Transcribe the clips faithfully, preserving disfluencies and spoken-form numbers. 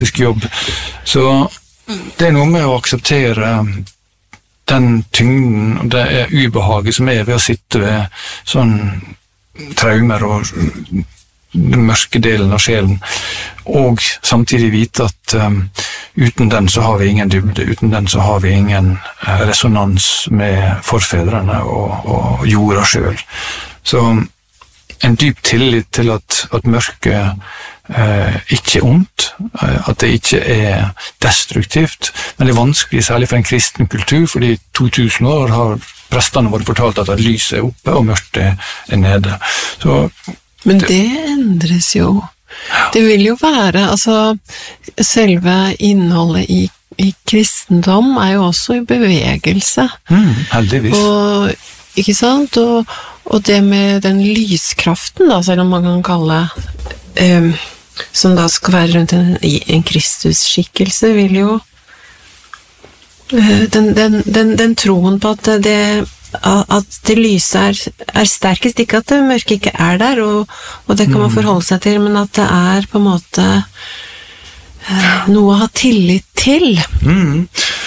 jobb. Så det er noe med å akseptere den tyngden og det er ubehaget som er ved å sitte ved sånn traumer og den mørke delen av sjelen, og samtidig vite at um, uten den så har vi ingen dybde, uten den så har vi ingen uh, resonans med forfedrene og, og jorda selv. Så en dyp tillit til at, at mørket uh, ikke er ondt, uh, at det ikke er destruktivt, men det er vanskelig, særlig for en kristen kultur, fordi to tusen år har prestene våre fortalt at lyset er oppe og mørket er nede. Så men det endres jo. Det vil jo være, altså, selve innholdet i, i kristendom er jo også i bevegelse. Mm, heldigvis. Og, ikke sant? Og, og det med den lyskraften, da, selv om man kan kalle, um, som da skal være rundt en, en Kristus-skikkelse, vil jo, uh, den, den, den, den troen på at det at det lyse er, er sterkest, ikke at det mørke ikke er der, og, og det kan man forholde seg til, men at det er på en måte eh, noe å ha tillit til. Mm.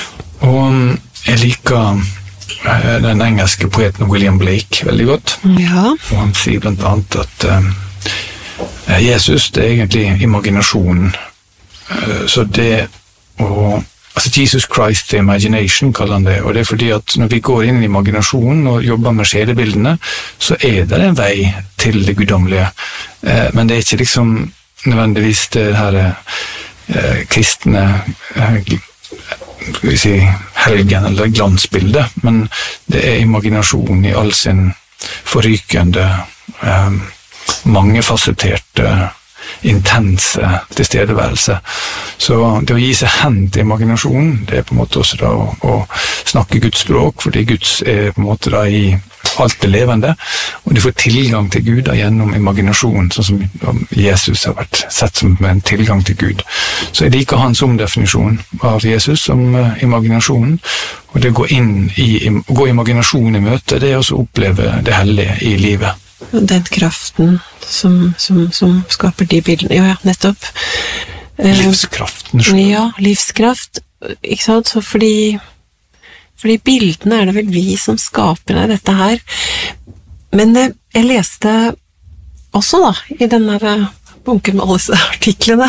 Og jeg liker eh, den engelske poeten William Blake veldig godt, ja. Og han sier blant annet at eh, Jesus, det er egentlig imaginasjonen, eh, så det å Altså Jesus Christ the Imagination kaller han det, og det er fordi at når vi går inn i imaginasjonen og jobber med sjelebildene, så er det en vei til det guddommelige, eh, men det er ikke liksom nødvendigvis det her eh, kristne eh, skal vi si, helgen eller glansbildet, men det er imaginasjon i all sin forrykende, eh, mangefasetterte intense tilstedeværelse. Så det å gi seg hen til imaginasjonen, det er på en måte også da å, å snakke Guds språk, fordi Guds er på en måte da i alt det levende, og du får tilgang til Gud da gjennom imaginasjon, sånn som Jesus har vært sett som en tilgang til Gud. Så jeg liker hans omdefinisjon av Jesus som uh, imaginasjonen, og det å gå inn i, gå imaginasjon i møte, det er også å oppleve det hellige i livet. Den kraften som, som, som skaper de bildene, ja, ja, nettopp. Livskraften selv. Ja, livskraft, ikke sant, så fordi, fordi bildene er det vel vi som skaper av dette her. Men jeg leste også da, i denne bunken med alle disse artiklene,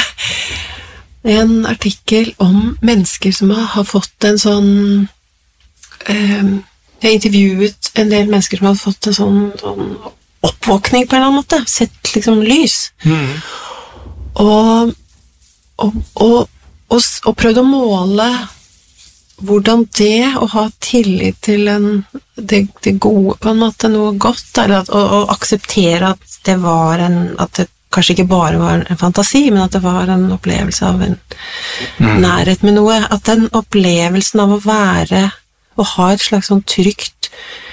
en artikkel om mennesker som har fått en sånn, eh, jeg har intervjuet en del mennesker som har fått en sånn, sånn oppvåkning på en eller annen måte, sett liksom lys. Mm. Og, og, og, og, og prøvd å måle hvordan det å ha tillit til en, det, det gode, på en måte noe godt, eller at, og, og akseptere at det var en, at det kanskje ikke bare var en fantasi, men at det var en opplevelse av en mm. nærhet med noe, at den opplevelsen av å være, å ha et slags sånn trygt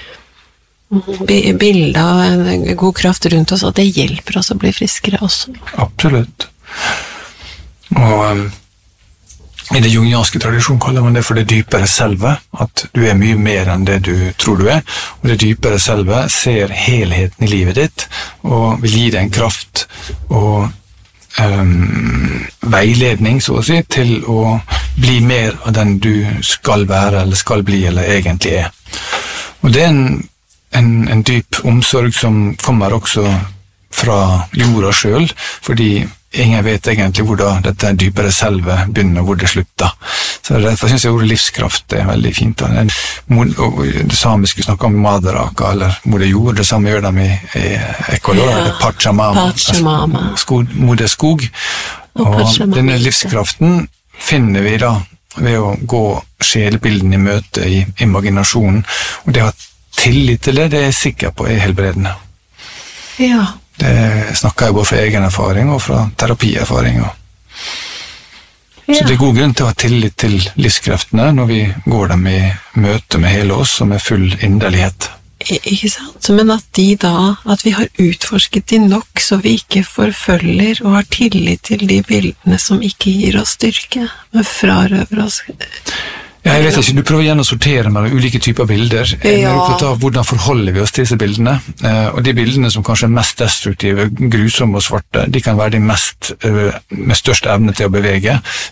bilde av en god kraft rundt oss, og det hjelper oss å bli friskere også. Absolutt. Og um, i det jungianske tradisjonen kaller man det for det dypere selve, at du er mye mer enn det du tror du er, og det dypere selve ser helheten i livet ditt, og vil gi deg en kraft og um, veiledning, så å si, til å bli mer av den du skal være, eller skal bli, eller egentlig er. Og det er en En, en dyp omsorg som kommer også fra jorda selv, fordi ingen vet egentlig hvor da dette dypere selve begynner og hvor det slutter. Så derfor synes jeg ordet livskraft er veldig fint. En, og det samiske snakker om maderaka, eller moder jord, det samme gjør de i, i Ecuador, ja, eller Pachamama, Pachamama. Skog, moder skog. Og, og Pachamama. Denne livskraften finner vi da ved å gå sjelbilden i møte i imaginasjonen, og det at tillit til det, det er jeg sikker på er helbredende. Ja. Det snakker jeg både fra egen erfaring og fra terapierfaring. Ja. Så det er god grunn til å ha tillit til livskreftene når vi går dem i møte med hele oss og med full inderlighet. Ikke sant? Men at de da, at vi har utforsket de nok så vi ikke forfølger og har tillit til de bildene som ikke gir oss styrke, men frarøver oss. Ja, jeg vet ikke, du prøver igjen å sortere mellom ulike typer bilder. Jeg er Ja. opptatt av hvordan forholder vi oss til disse bildene. Eh, og de bildene som kanskje er mest destruktive, grusomme og svarte, de kan være de mest, eh, med størst evne til å bevege.